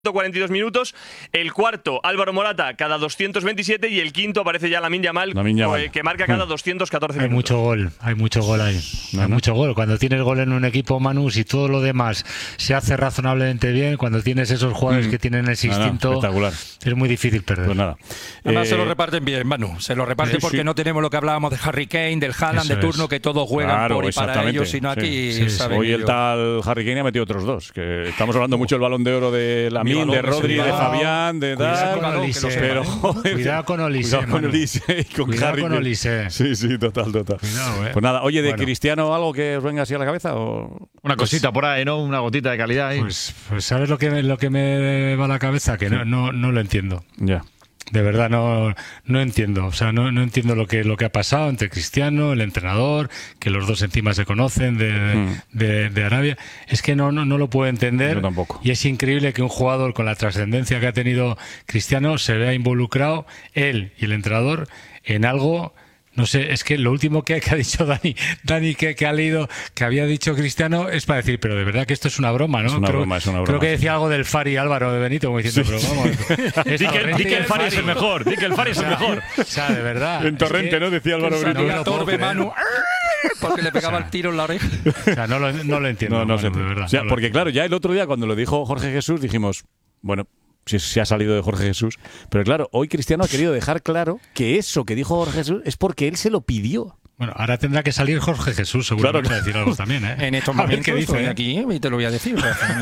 142 minutos, el cuarto Álvaro Morata cada 227 y el quinto aparece ya Lamine Yamal, que marca cada 214 minutos. Hay mucho gol ahí. Hay mucho gol. Cuando tienes gol en un equipo, Manu, si todo lo demás se hace razonablemente bien, cuando tienes esos jugadores que tienen ese instinto, espectacular. Es muy difícil perder. Pues nada. Además se lo reparten bien, Manu. Se lo reparten porque no tenemos lo que hablábamos de Harry Kane, del Haaland de turno, que todos juegan por y para ellos, sino aquí. Hoy el tal Harry Kane ha metido otros dos. Que estamos hablando mucho del Balón de Oro de Lamine, de Rodri, de Fabián, de Dar. Cuidado con Olise. Cuidado con Olise. Sí, total. Cuidado, Pues nada, oye, de Cristiano, ¿algo que os venga así a la cabeza? ¿O? Una cosita por ahí, ¿no? Una gotita de calidad ahí. Pues ¿sabes lo que me va a la cabeza? Que no lo entiendo. Ya. De verdad no entiendo, o sea, no entiendo lo que ha pasado entre Cristiano, el entrenador, que los dos encima se conocen de Arabia. Es que no lo puedo entender. Yo tampoco. Y es increíble que un jugador con la trascendencia que ha tenido Cristiano se vea involucrado, él y el entrenador, en algo. No sé, es que lo último que ha dicho Dani que ha leído, que había dicho Cristiano, es para decir, pero de verdad que esto es una broma, ¿no? Es una broma. Creo que decía algo del Fari Álvaro de Benito, como diciendo, pero vamos. Di que el Fari es el mejor. Di que el Fari es el mejor. O sea, de verdad. En Torrente, ¿no? Decía Álvaro Benito. Torbe Manu. Porque le pegaba el tiro en la oreja. O sea, no lo entiendo. No sé, de verdad. O sea, porque claro, ya el otro día cuando lo dijo Jorge Jesús dijimos, bueno, si se ha salido de Jorge Jesús. Pero claro, hoy Cristiano ha querido dejar claro que eso que dijo Jorge Jesús es porque él se lo pidió. Bueno, ahora tendrá que salir Jorge Jesús, seguro, para decir algo también, ¿eh? En estos momentos qué dice, aquí y te lo voy a decir.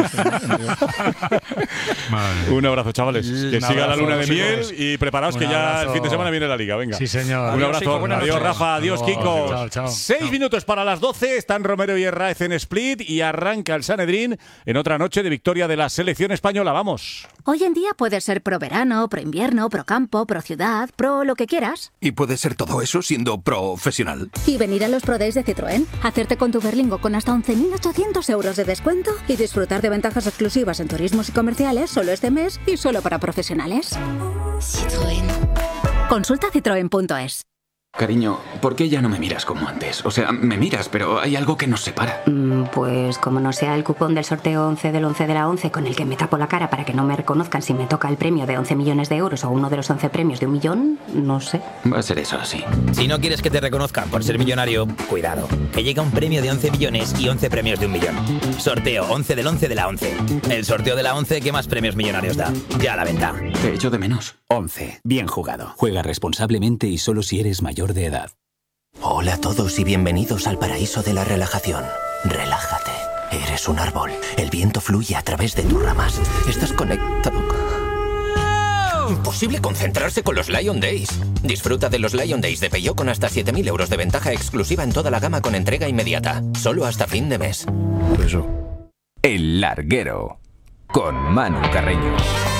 Un abrazo, chavales. Que siga la luna de miel y preparaos que ya el fin de semana viene la Liga. Venga. Sí, señor. Un abrazo. Adiós, Rafa. Adiós, Kiko. Chao. 6 minutos para las 12. Están Romero y Herráez en Split y arranca el Sanedrín en otra noche de victoria de la selección española. Vamos. Hoy en día puedes ser pro verano, pro invierno, pro campo, pro ciudad, pro lo que quieras. Y puedes ser todo eso siendo profesional. Y venir a los Pro Days de Citroën, hacerte con tu Berlingo con hasta 11.800 euros de descuento y disfrutar de ventajas exclusivas en turismos y comerciales solo este mes y solo para profesionales. Citroën. Consulta citroen.es. Cariño, ¿por qué ya no me miras como antes? O sea, me miras, pero hay algo que nos separa. Pues como no sea el cupón del sorteo 11 del 11 de la 11 con el que me tapo la cara para que no me reconozcan si me toca el premio de 11 millones de euros o uno de los 11 premios de 1 millón, no sé. Va a ser eso así. Si no quieres que te reconozcan por ser millonario, cuidado, que llega un premio de 11 millones y 11 premios de 1 millón. Sorteo 11 del 11 de la 11. El sorteo de la 11 que más premios millonarios da. Ya a la venta. Te echo de menos. 11. Bien jugado. Juega responsablemente y solo si eres mayor de edad. Hola a todos y bienvenidos al paraíso de la relajación. Relájate. Eres un árbol. El viento fluye a través de tus ramas. Estás conectado. Imposible concentrarse con los Lion Days. Disfruta de los Lion Days de Peugeot con hasta 7.000 euros de ventaja exclusiva en toda la gama con entrega inmediata. Solo hasta fin de mes. El Larguero. Con Manu Carreño.